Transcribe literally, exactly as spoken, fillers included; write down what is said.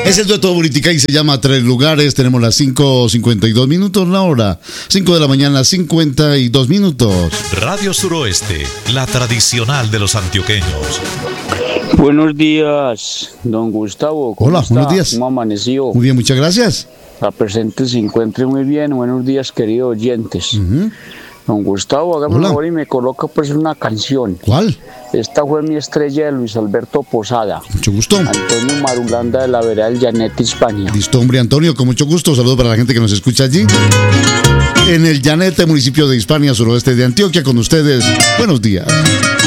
Es el dueto de Buritica y se llama Tres Lugares. Tenemos las cinco cincuenta y dos minutos la hora. cinco de la mañana, cincuenta y dos minutos. Radio Suroeste, la tradicional de los antioqueños. Buenos días, don Gustavo. Hola, está? Buenos días. ¿Cómo amaneció? Muy bien, muchas gracias. La presente se encuentre muy bien. Buenos días, queridos oyentes. Uh-huh. Don Gustavo, hágame un favor y me coloca pues una canción. ¿Cuál? Esta fue Mi Estrella de Luis Alberto Posada. Mucho gusto. Antonio Marulanda de la vereda del Llanete, España. Listo, hombre, Antonio, con mucho gusto. Saludos para la gente que nos escucha allí. En el Llanete, municipio de Hispania, suroeste de Antioquia, con ustedes. Buenos días.